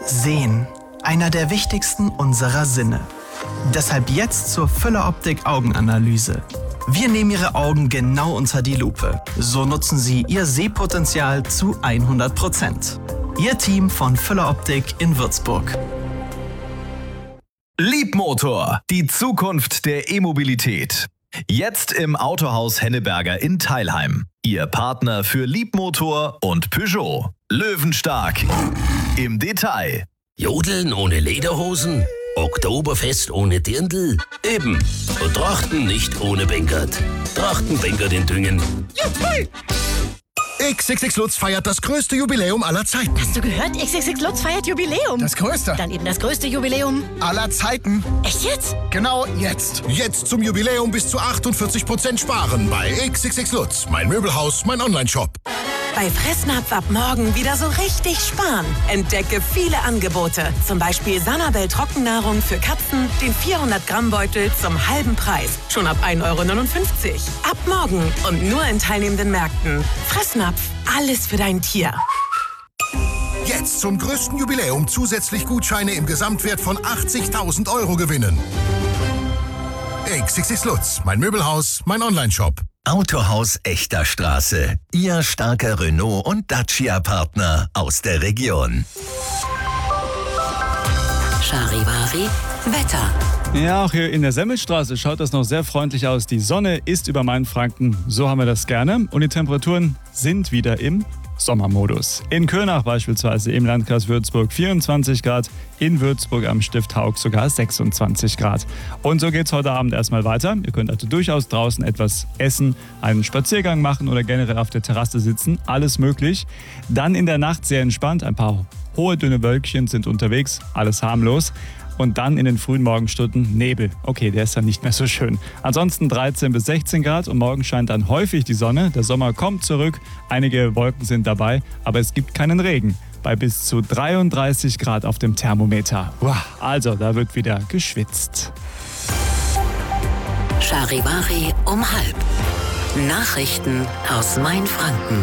Sehen, einer der wichtigsten unserer Sinne. Deshalb jetzt zur Füller-Optik Augenanalyse. Wir nehmen Ihre Augen genau unter die Lupe. So nutzen Sie Ihr Sehpotenzial zu 100%. Ihr Team von Füller-Optik in Würzburg. Leapmotor, die Zukunft der E-Mobilität. Jetzt im Autohaus Henneberger in Teilheim. Ihr Partner für Leapmotor und Peugeot. Löwenstark im Detail. Jodeln ohne Lederhosen, Oktoberfest ohne Dirndl, eben. Und Trachten nicht ohne Bengert. Trachtenbengert in Düngen. Juhu! XXX Lutz feiert das größte Jubiläum aller Zeiten. Hast du gehört? XXX Lutz feiert Jubiläum. Das größte. Dann eben das größte Jubiläum aller Zeiten. Echt jetzt? Genau jetzt. Jetzt zum Jubiläum bis zu 48% sparen bei XXX Lutz. Mein Möbelhaus, mein Onlineshop. Bei Fressnapf ab morgen wieder so richtig sparen. Entdecke viele Angebote. Zum Beispiel Sanabel Trockennahrung für Katzen, den 400-Gramm-Beutel zum halben Preis. Schon ab 1,59 €. Ab morgen und nur in teilnehmenden Märkten. Fressnapf, alles für dein Tier. Jetzt zum größten Jubiläum zusätzlich Gutscheine im Gesamtwert von 80.000 € gewinnen. XXX Lutz, mein Möbelhaus, mein Onlineshop. Autohaus Echter Straße. Ihr starker Renault- und Dacia-Partner aus der Region. Charivari Wetter. Ja, auch hier in der Semmelstraße schaut das noch sehr freundlich aus. Die Sonne ist über Mainfranken, so haben wir das gerne. Und die Temperaturen sind wieder im Sommermodus. In Kölnach beispielsweise im Landkreis Würzburg 24 Grad, in Würzburg am Stift Haug sogar 26 Grad. Und so geht's heute Abend erstmal weiter. Ihr könnt also durchaus draußen etwas essen, einen Spaziergang machen oder generell auf der Terrasse sitzen. Alles möglich. Dann in der Nacht sehr entspannt. Ein paar hohe, dünne Wölkchen sind unterwegs. Alles harmlos. Und dann in den frühen Morgenstunden Nebel. Okay, der ist dann nicht mehr so schön. Ansonsten 13 bis 16 Grad und morgen scheint dann häufig die Sonne. Der Sommer kommt zurück, einige Wolken sind dabei, aber es gibt keinen Regen. Bei bis zu 33 Grad auf dem Thermometer. Also, da wird wieder geschwitzt. Charivari um 12:30. Nachrichten aus Mainfranken.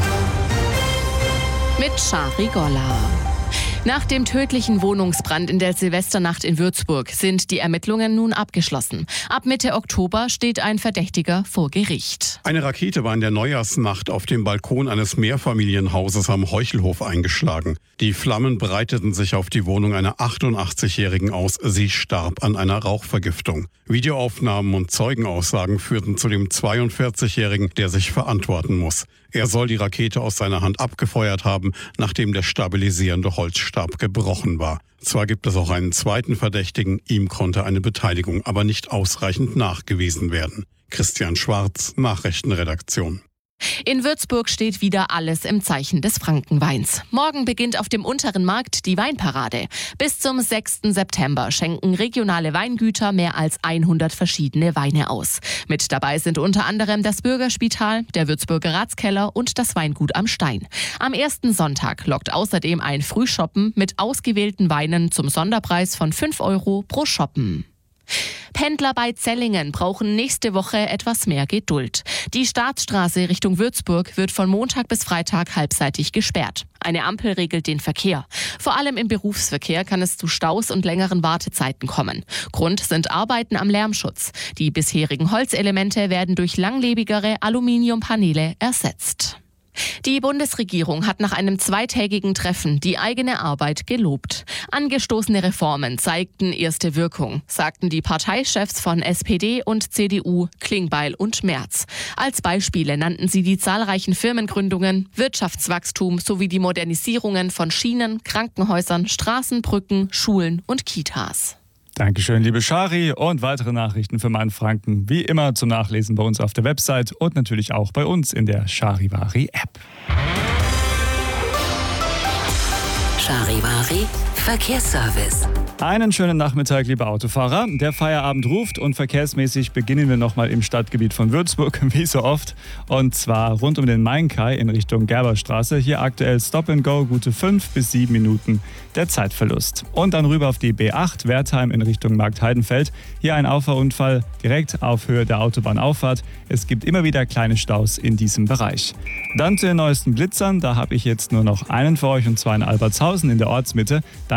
Mit Shari Golla. Nach dem tödlichen Wohnungsbrand in der Silvesternacht in Würzburg sind die Ermittlungen nun abgeschlossen. Ab Mitte Oktober steht ein Verdächtiger vor Gericht. Eine Rakete war in der Neujahrsnacht auf dem Balkon eines Mehrfamilienhauses am Heuchelhof eingeschlagen. Die Flammen breiteten sich auf die Wohnung einer 88-Jährigen aus. Sie starb an einer Rauchvergiftung. Videoaufnahmen und Zeugenaussagen führten zu dem 42-Jährigen, der sich verantworten muss. Er soll die Rakete aus seiner Hand abgefeuert haben, nachdem der stabilisierende Holzstab gebrochen war. Zwar gibt es auch einen zweiten Verdächtigen, ihm konnte eine Beteiligung aber nicht ausreichend nachgewiesen werden. Christian Schwarz, Nachrichtenredaktion. In Würzburg steht wieder alles im Zeichen des Frankenweins. Morgen beginnt auf dem unteren Markt die Weinparade. Bis zum 6. September schenken regionale Weingüter mehr als 100 verschiedene Weine aus. Mit dabei sind unter anderem das Bürgerspital, der Würzburger Ratskeller und das Weingut am Stein. Am ersten Sonntag lockt außerdem ein Frühshoppen mit ausgewählten Weinen zum Sonderpreis von 5 € pro Shoppen. Pendler bei Zellingen brauchen nächste Woche etwas mehr Geduld. Die Staatsstraße Richtung Würzburg wird von Montag bis Freitag halbseitig gesperrt. Eine Ampel regelt den Verkehr. Vor allem im Berufsverkehr kann es zu Staus und längeren Wartezeiten kommen. Grund sind Arbeiten am Lärmschutz. Die bisherigen Holzelemente werden durch langlebigere Aluminiumpaneele ersetzt. Die Bundesregierung hat nach einem zweitägigen Treffen die eigene Arbeit gelobt. Angestoßene Reformen zeigten erste Wirkung, sagten die Parteichefs von SPD und CDU, Klingbeil und Merz. Als Beispiele nannten sie die zahlreichen Firmengründungen, Wirtschaftswachstum sowie die Modernisierungen von Schienen, Krankenhäusern, Straßen, Brücken, Schulen und Kitas. Dankeschön, liebe Shari, und weitere Nachrichten für Mainfranken wie immer zum Nachlesen bei uns auf der Website und natürlich auch bei uns in der Charivari-App. Charivari Verkehrsservice. Einen schönen Nachmittag, liebe Autofahrer. Der Feierabend ruft und verkehrsmäßig beginnen wir nochmal im Stadtgebiet von Würzburg, wie so oft. Und zwar rund um den Mainkai in Richtung Gerberstraße. Hier aktuell Stop and Go, gute 5 bis 7 Minuten der Zeitverlust. Und dann rüber auf die B8 Wertheim in Richtung Marktheidenfeld. Hier ein Auffahrunfall direkt auf Höhe der Autobahnauffahrt. Es gibt immer wieder kleine Staus in diesem Bereich. Dann zu den neuesten Blitzern. Da habe ich jetzt nur noch einen für euch, und zwar in Albertshausen in der Ortsmitte.